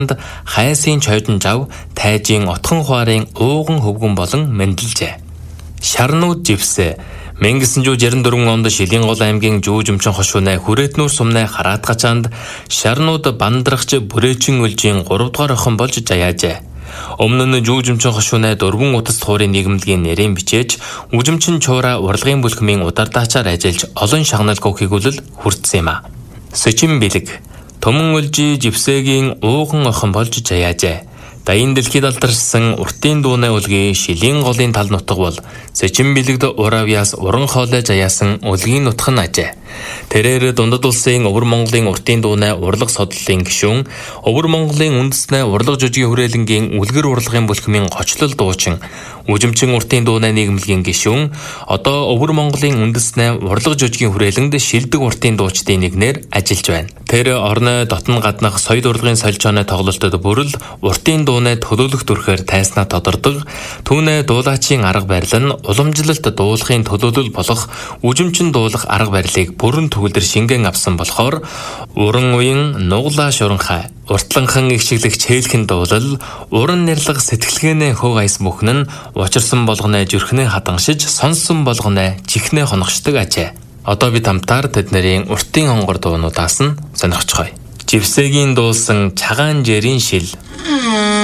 хайсын чойдон жав тайжийн отхон хуарын ууган хөвгөн болон мэндэлжээ. Шарнууд живсэ 1964 онд Шилэнгол аймгийн Жүүжмчин хошуунай Хүрэтнүүр сумнай Хараатгачаанд шарнууд бандрагч бүрээчин үлжийн 3 дугаар охин болж жаяажээ. Өмнө нь Жүүжмчин хошуунай дөрвөн утас хуурын нийгэмлэгийн нэрийн бичээж Үжимчин чуура урлагийн бүлхмийн удардаачаар ажиллаж олон шагналгүй хийгүүлэл хүртсэн юм а. Сэчин бэлэг Томон үлжи живсэгийн ууган охин болж жаяажээ. Даян дэлхийд алдарсан уртын дууны үлгийн Шилэнголын тал нутаг бол Сэчин бэлэгд уравьяас уран хоолой жаяасан үлгийн нутаг нь ажээ. Тэрээр Дундад улсын Өвөр Монголын уртын дууны урлаг содлолын гишүүн, Өвөр Монголын үндэсний урлаг жүжигийн хүрээлэнгийн үлгэр урлагийн бүлхмийн гочлол дуучин, Үжимчин уртын дууны нийгэмлэгийн гишүүн, одоо Өвөр Монголын үндэсний урлаг жүжигийн хүрээлэнд шилдэг уртын дуучдын нэгнээр ажиллаж байна. Тэр орны дотн гаднах соёл урлагийн солилцооны тоглолтод бүрэл уртын дууны төлөөлөх төрхөөр тайснаа тодордог. Түүнээ дуулаачийн арга барил нь уламжлалт дуулахын төлөөлөл болох үжимчин дуулах арга барилыг бүрэн төгөлдөр шингэн авсан болохоор уран уян нуглаа шуранхай уртланхан игшиглэгч хээлхэн дуулал уран нэрлэг сэтгэлгээнэ хөв айс бүхэн нь учирсан болгоны зүрхнээ хадганшиж сонсон болгоны чихнээ хоногшдог ажээ. Одоо бид хамтаар тэднэрийн уртын хонгор дуунуудаас нь сонирхцгоё. Живсэгийн дуулсан Чагаан жирийн шил